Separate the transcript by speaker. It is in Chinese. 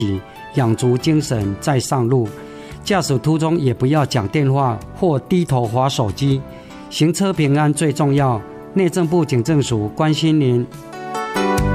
Speaker 1: 养足精神再上路。驾驶途中也不要讲电话或低头滑手机，行车平安最重要。内政部警政署关心您。